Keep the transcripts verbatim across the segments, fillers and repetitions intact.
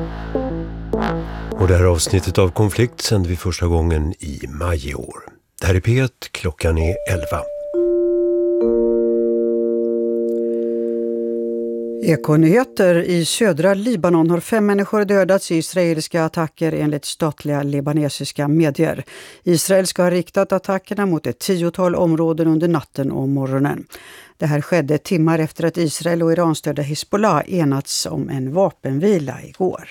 Och det här avsnittet av Konflikt sände vi första gången i maj i år. Det här är P ett, klockan är elva. Ekonyheter i södra Libanon har fem människor dödats i israeliska attacker enligt statliga libanesiska medier. Israel ska ha riktat attackerna mot ett tiotal områden under natten och morgonen. Det här skedde timmar efter att Israel och Iranstödda Hezbollah enats om en vapenvila igår.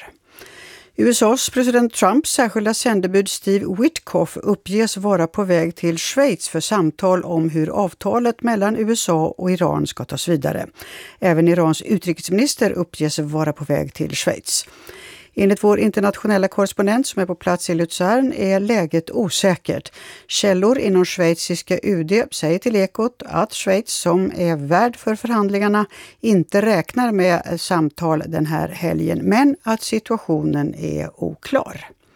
U S A:s president Trumps särskilda sändebud Steve Witkoff uppges vara på väg till Schweiz för samtal om hur avtalet mellan U S A och Iran ska tas vidare. Även Irans utrikesminister uppges vara på väg till Schweiz. Enligt vår internationella korrespondent som är på plats i Luzern är läget osäkert. Källor inom schweiziska U D säger till Ekot att Schweiz, som är värd för förhandlingarna, inte räknar med samtal den här helgen, men att situationen är oklar.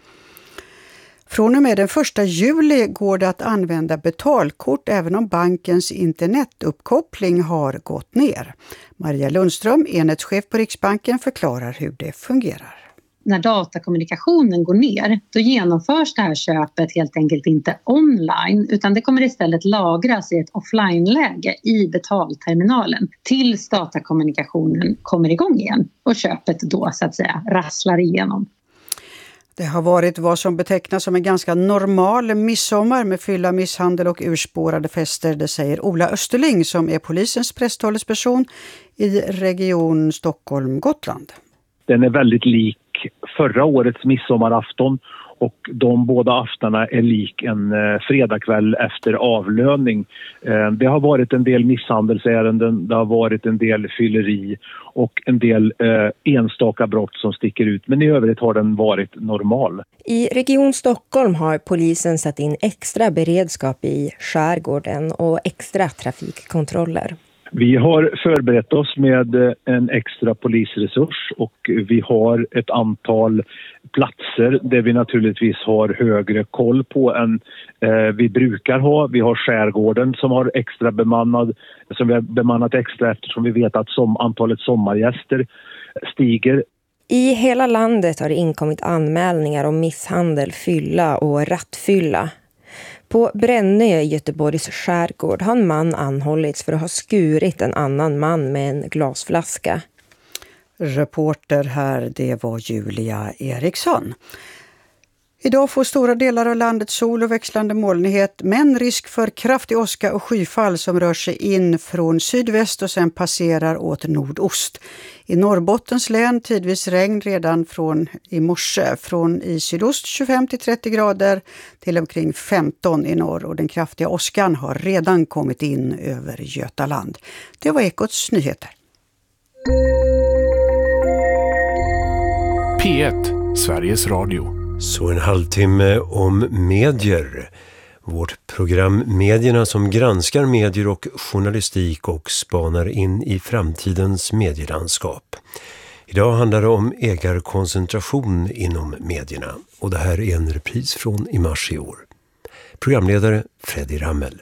Från och med den första juli går det att använda betalkort även om bankens internetuppkoppling har gått ner. Maria Lundström, enhetschef på Riksbanken, förklarar hur det fungerar. När datakommunikationen går ner, då genomförs det här köpet helt enkelt inte online, utan det kommer istället lagras i ett offline-läge i betalterminalen tills datakommunikationen kommer igång igen och köpet då så att säga rasslar igenom. Det har varit vad som betecknas som en ganska normal midsommar med fylla, misshandel och urspårade fester, det säger Ola Österling som är polisens presstalesperson i region Stockholm-Gotland. Den är väldigt lik förra årets midsommarafton och de båda aftarna är lik en eh, fredagkväll efter avlöning. Eh, det har varit en del misshandelsärenden, det har varit en del fylleri och en del eh, enstaka brott som sticker ut. Men i övrigt har den varit normal. I Region Stockholm har polisen satt in extra beredskap i skärgården och extra trafikkontroller. Vi har förberett oss med en extra polisresurs och vi har ett antal platser där vi naturligtvis har högre koll på än eh, vi brukar ha. Vi har skärgården som har extra bemannad, som vi har bemannat extra eftersom vi vet att som antalet sommargäster stiger. I hela landet har det inkommit anmälningar om misshandel, fylla och rattfylla. På Brännö i Göteborgs skärgård har en man anhållits för att ha skurit en annan man med en glasflaska. Reporter här, det var Julia Eriksson. Idag får stora delar av landet sol och växlande molnighet, men risk för kraftig åska och skyfall som rör sig in från sydväst och sen passerar åt nordost. I Norrbottens län tidvis regn redan från i morse, från i sydost tjugofem till trettio grader till omkring femton i norr, och den kraftiga åskan har redan kommit in över Götaland. Det var Ekots nyheter. P ett, Sveriges Radio. Så en halvtimme om medier. Vårt program Medierna som granskar medier och journalistik och spanar in i framtidens medielandskap. Idag handlar det om ägarkoncentration inom medierna. Och det här är en repris från i mars i år. Programledare Freddy Rammel.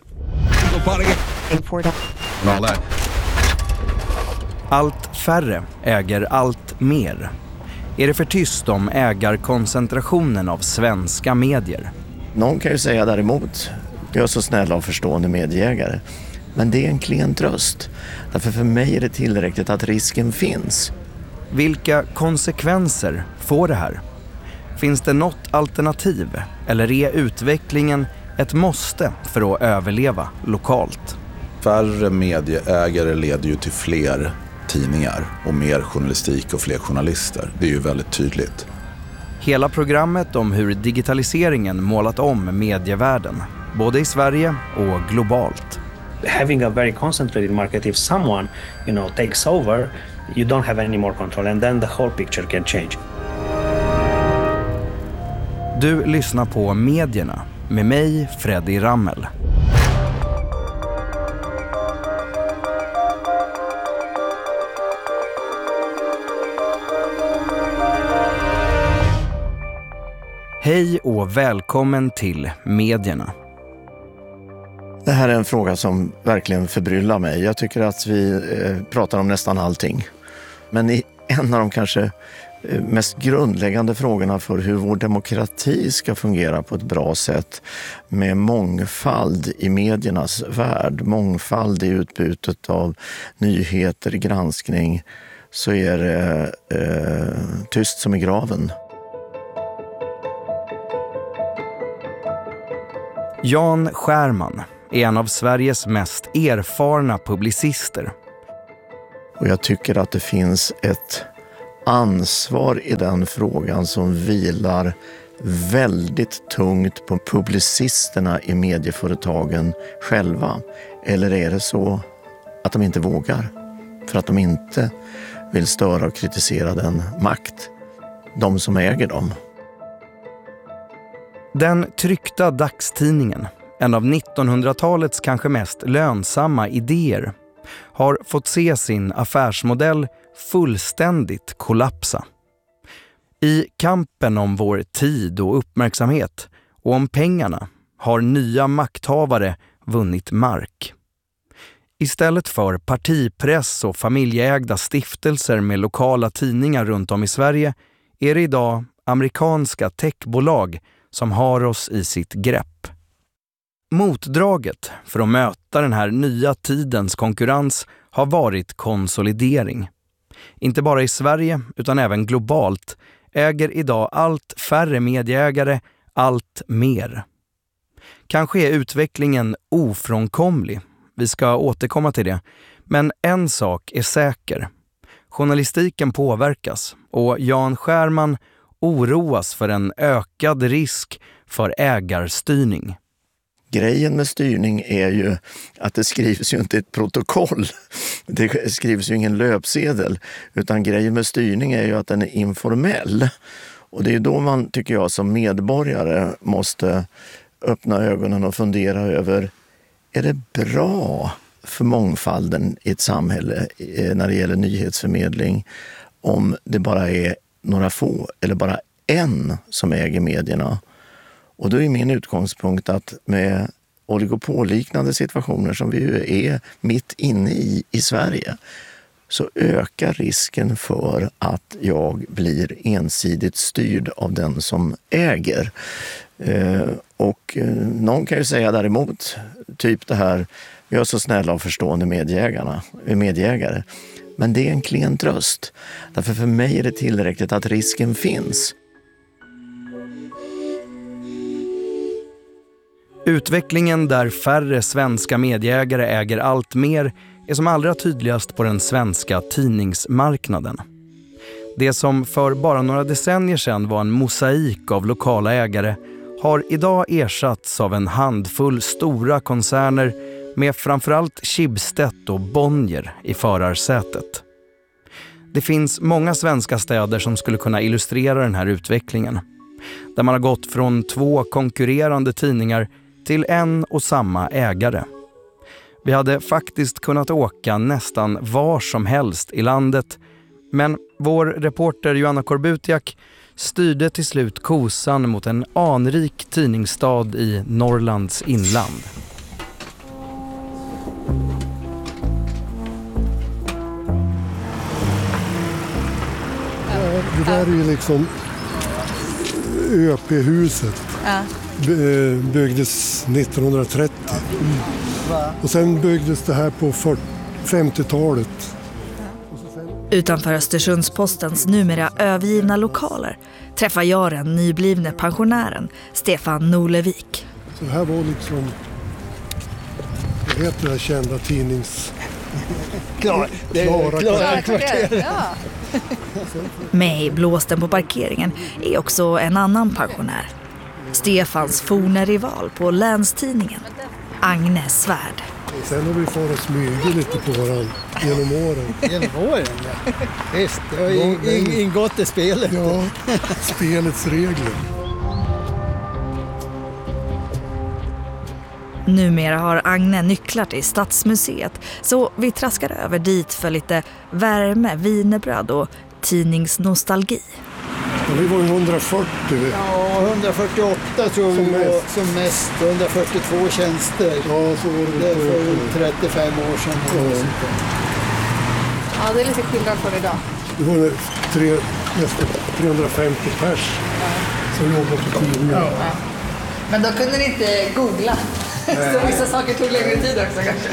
Allt färre äger allt mer. Är det för tyst om ägarkoncentrationen av svenska medier? Någon kan ju säga däremot, jag är så snälla och förstående medieägare. Men det är en klen tröst. Därför för mig är det tillräckligt att risken finns. Vilka konsekvenser får det här? Finns det något alternativ? Eller är utvecklingen ett måste för att överleva lokalt? Färre medieägare leder ju till fler tidningar och mer journalistik och fler journalister. Det är ju väldigt tydligt. Hela programmet om hur digitaliseringen målat om medievärlden, både i Sverige och globalt. Having a very concentrated market, if someone, you know, takes over, you don't have any more control and then the whole picture can change. Du lyssnar på Medierna med mig, Freddy Rammel. Hej och välkommen till Medierna. Det här är en fråga som verkligen förbryllar mig. Jag tycker att vi eh, pratar om nästan allting. Men i en av de kanske mest grundläggande frågorna för hur vår demokrati ska fungera på ett bra sätt med mångfald i mediernas värld, mångfald i utbytet av nyheter, granskning, så är det eh, tyst som i graven. Jan Skärman är en av Sveriges mest erfarna publicister. Och jag tycker att det finns ett ansvar i den frågan som vilar väldigt tungt på publicisterna i medieföretagen själva. Eller är det så att de inte vågar? För att de inte vill störa och kritisera den makt, de som äger dem. Den tryckta dagstidningen, en av nittonhundratalets kanske mest lönsamma idéer, har fått se sin affärsmodell fullständigt kollapsa. I kampen om vår tid och uppmärksamhet och om pengarna har nya makthavare vunnit mark. Istället för partipress och familjeägda stiftelser med lokala tidningar runt om i Sverige är det idag amerikanska techbolag som har oss i sitt grepp. Motdraget för att möta den här nya tidens konkurrens har varit konsolidering. Inte bara i Sverige utan även globalt äger idag allt färre medieägare allt mer. Kanske är utvecklingen ofrånkomlig. Vi ska återkomma till det. Men en sak är säker. Journalistiken påverkas och Jan Skärman oroas för en ökad risk för ägarstyrning. Grejen med styrning är ju att det skrivs ju inte ett protokoll. Det skrivs ju ingen löpsedel. Utan grejen med styrning är ju att den är informell. Och det är då man, tycker jag, som medborgare måste öppna ögonen och fundera över: är det bra för mångfalden i ett samhälle när det gäller nyhetsförmedling om det bara är några få eller bara en som äger medierna? Och då är min utgångspunkt att med oligopolliknande situationer som vi ju är mitt inne i i Sverige, så ökar risken för att jag blir ensidigt styrd av den som äger. Eh, och eh, någon kan ju säga däremot, typ det här: vi är så snälla och förstående medieägarna, medieägare. Men det är en klen tröst. Därför för mig är det tillräckligt att risken finns. Utvecklingen där färre svenska medieägare äger allt mer är som allra tydligast på den svenska tidningsmarknaden. Det som för bara några decennier sedan var en mosaik av lokala ägare har idag ersatts av en handfull stora koncerner med framförallt Schibsted och Bonnier i förarsätet. Det finns många svenska städer som skulle kunna illustrera den här utvecklingen. Där man har gått från två konkurrerande tidningar till en och samma ägare. Vi hade faktiskt kunnat åka nästan var som helst i landet, men vår reporter Joanna Korbutiak styrde till slut kosan mot en anrik tidningsstad i Norrlands inland. Det där är ju liksom Ö P-huset. Ja. Byggdes nittonhundratrettio. Mm. Och sen byggdes det här på femtiotalet. Utanför Östersundspostens numera övergivna lokaler träffar jag den nyblivne pensionären Stefan Norlevik. Så här var liksom, det heter det kända tidnings... Klar, det är klara kvarter. Ja. Med i blåsten på parkeringen är också en annan pensionär. Stefans forna rival på Länstidningen, Agne Svärd. Sen har vi fått smyga lite på varandra genom åren. Genom åren, ja. Visst, det har in, ingått i spelet. Ja, spelets regler. Numera har Agne nycklar till Stadsmuseet, så vi traskar över dit för lite värme, vinerbröd och tidningsnostalgi. Ja, vi var ju hundrafyrtio. Ja, hundrafyrtioåtta tror vi var som mest. hundrafyrtiotvå tjänster. Ja, så var det. Det för trettiofem år sedan. Ja. Ja, det är lite skillnad från idag. Det var tre, nästan trehundrafemtio pers som jobbade på tidningen. Ja. Ja. Men då kunde ni inte googla. Så vissa saker tog längre tid också kanske.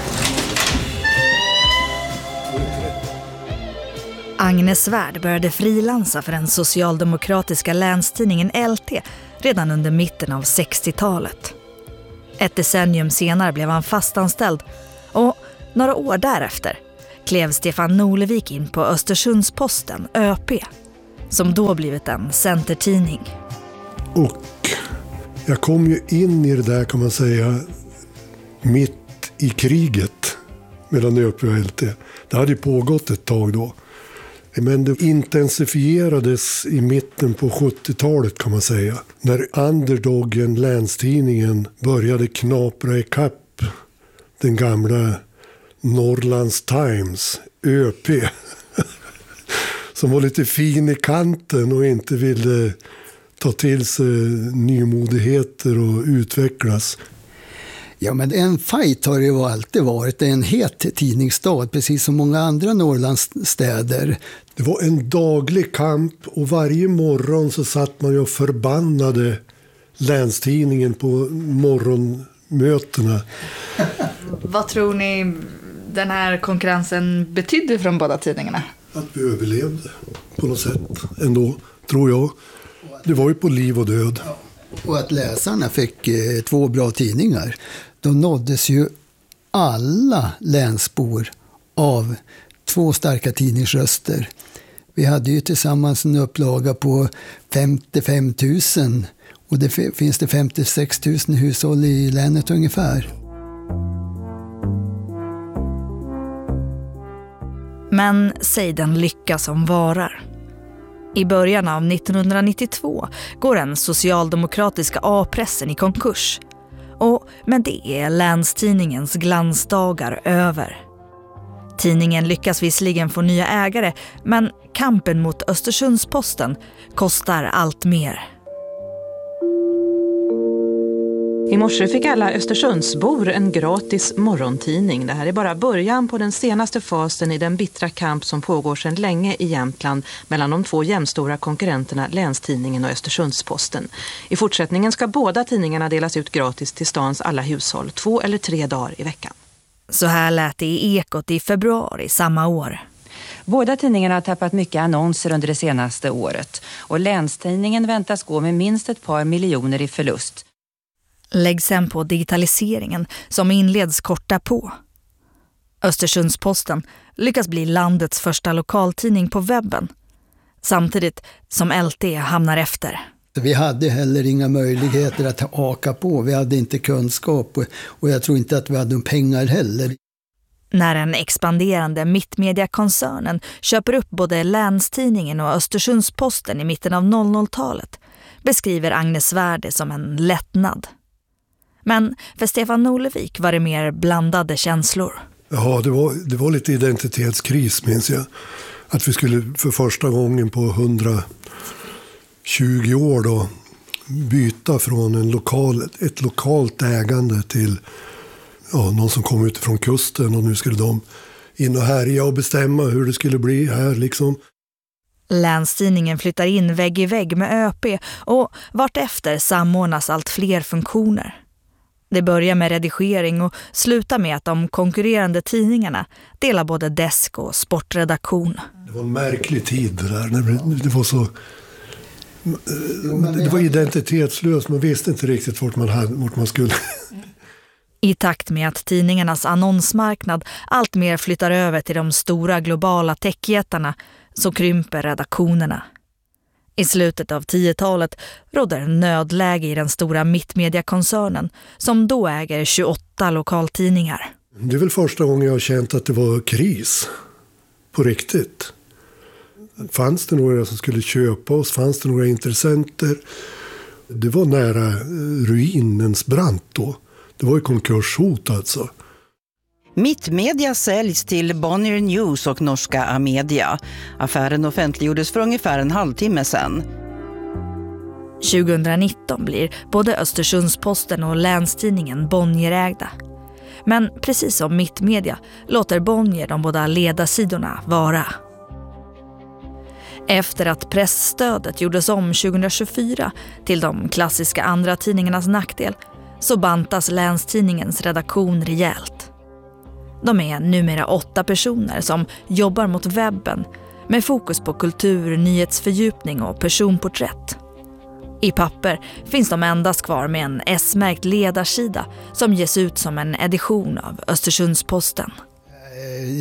Agnes Svärd började frilansa för den socialdemokratiska länstidningen L T redan under mitten av sextiotalet. Ett decennium senare blev han fastanställd och några år därefter klev Stefan Norlevik in på Östersunds-Posten, Ö P, som då blivit en centertidning. Och jag kom ju in i det där, kan man säga, mitt i kriget mellan Ö P och L T. Det hade ju pågått ett tag då. Men det intensifierades i mitten på sjuttiotalet, kan man säga. När underdoggen, länstidningen, började knapra i kapp den gamla Norrlands Times, Ö P. Som var lite fin i kanten och inte ville ta till sig nymodigheter och utvecklas. Ja, men en fight har det ju alltid varit. Det är en het tidningsstad, precis som många andra Norrlandsstäder. Det var en daglig kamp och varje morgon så satt man ju och förbannade länstidningen på morgonmötena. Vad tror ni den här konkurrensen betydde för de båda tidningarna? Att vi överlevde på något sätt ändå, tror jag. Det var ju på liv och död. Och att läsarna fick eh, två bra tidningar. Då nåddes ju alla länsbor av två starka tidningsröster. Vi hade ju tillsammans en upplaga på femtiofem tusen och det f- finns det femtiosex tusen hushåll i länet ungefär. Men säg den lycka som varar. I början av nittonhundranittiotvå går den socialdemokratiska A-pressen i konkurs. Och med det är länstidningens glansdagar över. Tidningen lyckas visserligen få nya ägare, men kampen mot Östersunds-Posten kostar allt mer. I morse fick alla Östersundsbor en gratis morgontidning. Det här är bara början på den senaste fasen i den bittra kamp som pågår sedan länge i Jämtland mellan de två jämstora konkurrenterna Länstidningen och Östersunds-Posten. I fortsättningen ska båda tidningarna delas ut gratis till stans alla hushåll, två eller tre dagar i veckan. Så här lät det i Ekot i februari samma år. Båda tidningarna har tappat mycket annonser under det senaste året och Länstidningen väntas gå med minst ett par miljoner i förlust. Lägg sen på digitaliseringen som inleds korta på. Östersunds-Posten lyckas bli landets första lokaltidning på webben, samtidigt som L T hamnar efter. Vi hade heller inga möjligheter att haka på, vi hade inte kunskap och jag tror inte att vi hade pengar heller. När en expanderande mittmediakoncernen köper upp både Länstidningen och Östersunds-Posten i mitten av noll noll-talet beskriver Agnes Svärd det som en lättnad. Men för Stefan Norlevik var det mer blandade känslor. Ja, det var, det var lite identitetskris, minns jag. Att vi skulle för första gången på hundratjugo år då byta från en lokal, ett lokalt ägande till ja, någon som kom ut från kusten, och nu skulle de in och härja och bestämma hur det skulle bli här liksom. Länstidningen flyttar in vägg i vägg med Ö P och vartefter samordnas allt fler funktioner. Det börjar med redigering och slutar med att de konkurrerande tidningarna delar både desk och sportredaktion. Det var en märklig tid det där. Det var så... Det var identitetslöst. Man visste inte riktigt vart man, hade, vart man skulle. I takt med att tidningarnas annonsmarknad allt mer flyttar över till de stora globala techjättarna så krymper redaktionerna. I slutet av tiotalet råder nödläge i den stora mittmediakoncernen som då äger tjugoåtta lokaltidningar. Det är väl första gången jag har känt att det var kris på riktigt. Fanns det några som skulle köpa oss? Fanns det några intressenter? Det var nära ruinens brant då. Det var ju konkurshot alltså. Mittmedia säljs till Bonnier News och norska Amedia. Affären offentliggjordes för ungefär en halvtimme sedan. tjugonitton blir både Östersunds-Posten och Länstidningen Bonnierägda. Men precis som Mittmedia låter Bonnier de båda ledarsidorna vara. Efter att pressstödet gjordes om tjugohundratjugofyra till de klassiska andra tidningarnas nackdel så bantas Länstidningens redaktion rejält. De är numera åtta personer som jobbar mot webben med fokus på kultur, nyhetsfördjupning och personporträtt. I papper finns de endast kvar med en S-märkt ledarsida som ges ut som en edition av Östersunds-Posten.